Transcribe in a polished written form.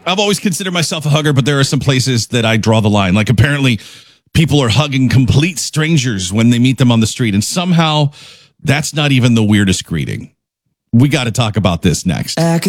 I've always considered myself a hugger, but there are some places that I draw the line. Like apparently people are hugging complete strangers when they meet them on the street. And somehow that's not even the weirdest greeting. We got to talk about this next.